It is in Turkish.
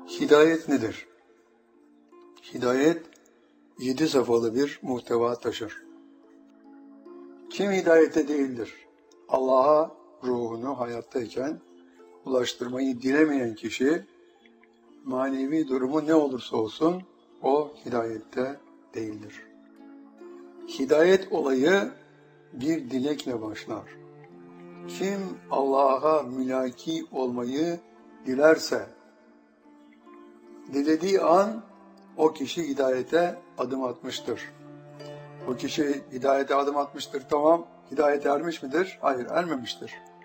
Hidayet nedir? Hidayet 7 safhalı bir muhteva taşır. Kim hidayete değildir? Allah'a ruhunu hayattayken ulaştırmayı dilemeyen kişi, manevi durumu ne olursa olsun o hidayette değildir. Hidayet olayı bir dilekle başlar. Kim Allah'a mülaki olmayı dilerse, dilediği an o kişi hidayete adım atmıştır. O kişi hidayete adım atmıştır, tamam, hidayete ermiş midir? Hayır, ermemiştir.